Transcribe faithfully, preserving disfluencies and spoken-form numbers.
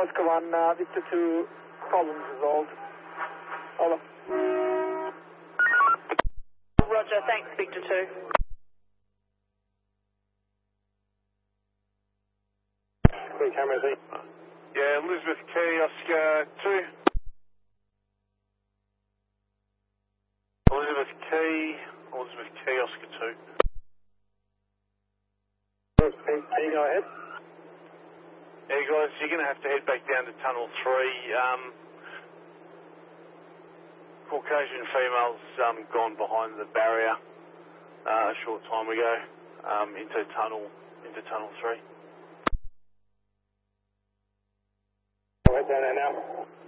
Oscar one, uh, Victor two, problems resolved. Over. Roger, thanks, Victor two. Clear cameras, eh? Yeah, Elizabeth Key, Oscar two. Elizabeth Key, Elizabeth Key, Oscar two. Can you go ahead? Yeah, guys, you're going to have to head back down to Tunnel three. Um, Caucasian female's um, gone behind the barrier uh, a short time ago um, into Tunnel into Tunnel three. Right down there now.